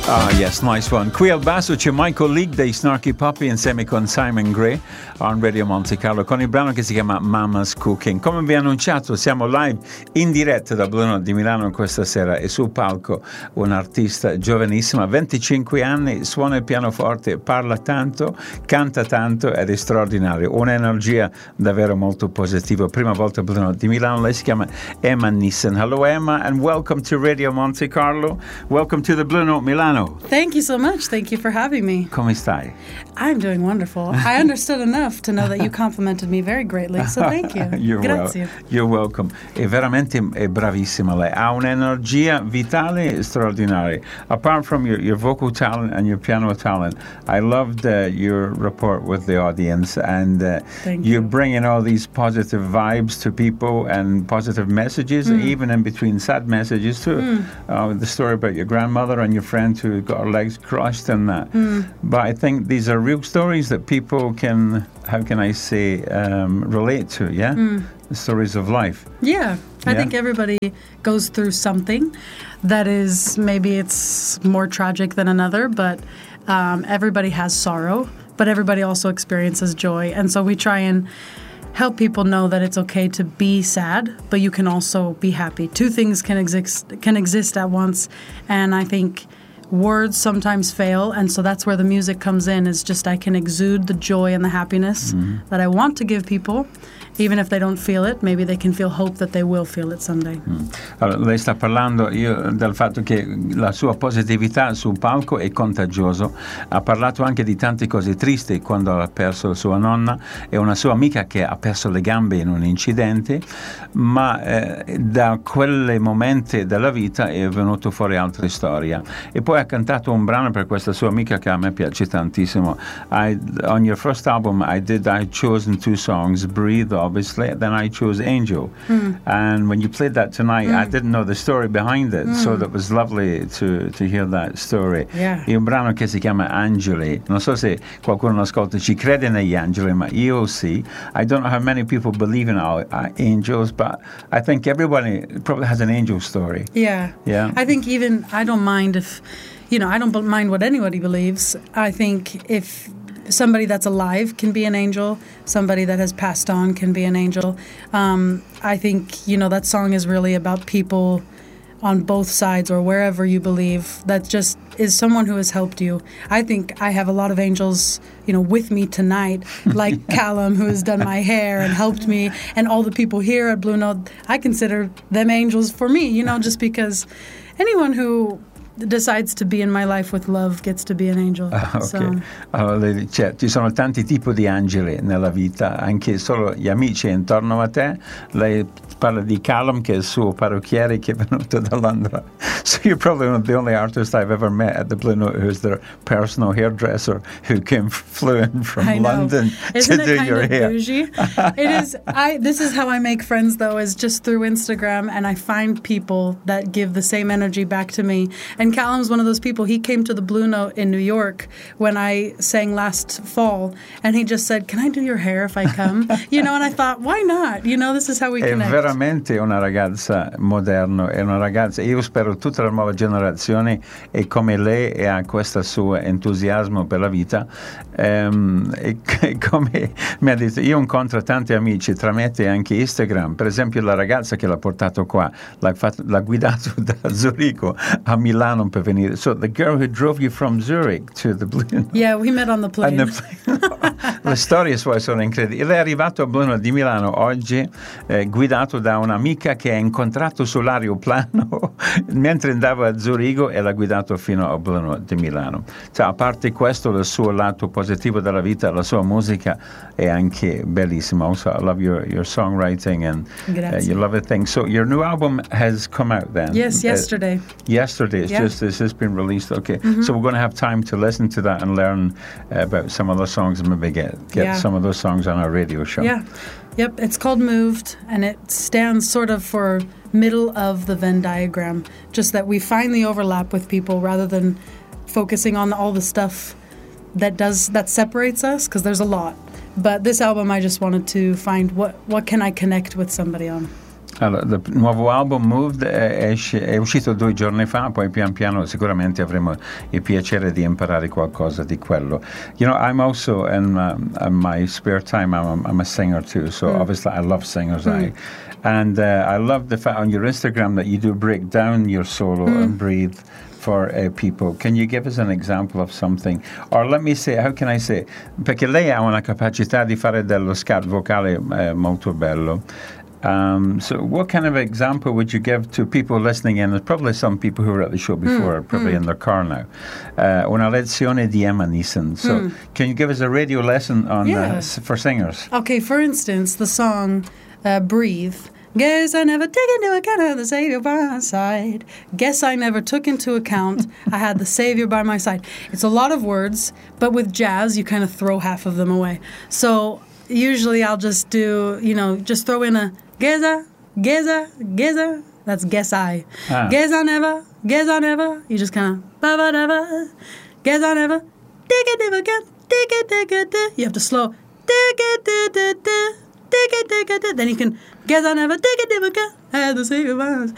Ah, yes, nice one. Qui al basso c'è Michael Leake dei Snarky Puppy insieme con Simon Gray on Radio Monte Carlo con il brano che si chiama Mama's Cooking. Come vi ho annunciato, siamo live in diretta da Blue Note di Milano questa sera e sul palco un'artista giovanissima, 25 anni, suona il pianoforte, parla tanto, canta tanto ed è straordinario. Un'energia davvero molto positiva. Prima volta a Blue Note di Milano, lei si chiama Emma Nissen. Hello Emma and welcome to Radio Monte Carlo. Welcome to the Blue Note Milano. Thank you so much. Thank you for having me. Come stai? I'm doing wonderful. I understood enough to know that you complimented me very greatly, so thank you. Grazie. You're welcome. È veramente bravissima lei. Ha un'energia vitale straordinaria. Apart from your vocal talent and your piano talent, I loved your rapport with the audience and you're bringing all these positive vibes to people and positive messages, even in between sad messages too. The story about your grandmother and your friend who got her legs crushed and that. But I think these are real stories that people can, how can I say, relate to, yeah? The stories of life. Yeah. I think everybody goes through something that is, maybe it's more tragic than another, but everybody has sorrow, but everybody also experiences joy. And so we try and help people know that it's okay to be sad, but you can also be happy. Two things can exist at once, and I think words sometimes fail, and so that's where the music comes in, is just I can exude the joy and the happiness that I want to give people. Even if they don't feel it, maybe they can feel hope that they will feel it someday. Allora, lei sta parlando del fatto che la sua positività sul palco è contagioso. Ha parlato anche di tante cose tristi quando ha perso sua nonna e una sua amica che ha perso le gambe in un incidente, ma da quei momenti della vita è venuto fuori altre storie. E poi ha cantato un brano per questa sua amica che a me piace tantissimo. On your first album, I chosen two songs, Breathe, obviously, then I chose Angel. And when you played that tonight, I didn't know the story behind it, so that was lovely to hear that story. Yeah. È un brano che si chiama Angeli. Non so se qualcuno ascolta ci crede negli angeli, ma io sì. I don't know how many people believe in angels, but I think everybody probably has an angel story. Yeah. Yeah. I think even, I don't mind if, I don't mind what anybody believes. I think if somebody that's alive can be an angel, somebody that has passed on can be an angel. I think, that song is really about people on both sides or wherever you believe. That just is someone who has helped you. I think I have a lot of angels, with me tonight, like Callum, who has done my hair and helped me, and all the people here at Blue Note. I consider them angels for me, just because anyone who decides to be in my life with love gets to be an angel. Okay. So. Allora, ci sono tanti tipi di angeli nella vita, anche solo gli amici intorno a te. Lei parla di Callum, che è il suo parrucchiere che è venuto da Londra. So you're probably one of the only artists I've ever met at the Blue Note who's their personal hairdresser who flew in from London to do your hair. Bougie? It is. This is how I make friends, though, is just through Instagram, and I find people that give the same energy back to me. And Callum's one of those people. He came to the Blue Note in New York when I sang last fall, and he just said, "Can I do your hair if I come?" And I thought, why not? This is how we connect. È veramente una ragazza moderna, è una ragazza. Io spero tutta la nuova generazione è come lei e ha questo suo entusiasmo per la vita. E come mi ha detto, io incontro tanti amici tramite anche Instagram. Per esempio, la ragazza che l'ha portato qua, l'ha guidato da Zurigo a Milano per venire. So the girl who drove you from Zurich to the Blue Note. Yeah, we met on the plane. Le storie sue sono incredibili. Lei è arrivato a Blue Note di Milano oggi, guidato da un'amica che ha incontrato sull'aeroplano mentre andava a Zurigo e l'ha guidato fino a Blue Note di Milano. Cioè, a parte questo, il suo lato positivo della vita, la sua musica è anche bellissima. Also, I love your songwriting and you love the thing. So your new album has come out then? Yes, yesterday. Yesterday, it's just been released. Okay, so we're going to have time to listen to that and learn about some of those songs and maybe get some of those songs on our radio show. Yeah. Yep, it's called Moved, and it stands sort of for middle of the Venn diagram, just that we find the overlap with people rather than focusing on all the stuff that separates us, because there's a lot. But this album, I just wanted to find what can I connect with somebody on. Allora, il nuovo album Moved è uscito 2 giorni fa, poi pian piano sicuramente avremo il piacere di imparare qualcosa di quello. You know, I'm also in my spare time, I'm a singer too, so obviously I love singers. And I love the fact on your Instagram that you do break down your solo and breathe for people. Can you give us an example of something? Or let me say, how can I say? Perché lei ha una capacità di fare dello scat vocale molto bello. So what kind of example would you give to people listening in? There's probably some people who were at the show before, probably in their car now. Una lezione di Emma Neeson. So can you give us a radio lesson on for singers? Okay, for instance, the song Breathe. Guess I never took into account I had the Savior by my side. Guess I never took into account I had the Savior by my side. It's a lot of words, but with jazz, you kind of throw half of them away. So usually I'll just do, just throw in a Geza, Geza, Geza. That's guess I. Guess I never, guess I never. You just kind of, ba-ba-da-ba. Guess I never, dig-a-dig-a-dig, dig-a-dig-a-dig. You have to slow, dig-a-dig-a-dig, dig-a-dig-a-dig. Then you can, guess I never, dig-a-dig-a-dig. I had the Savior by my side.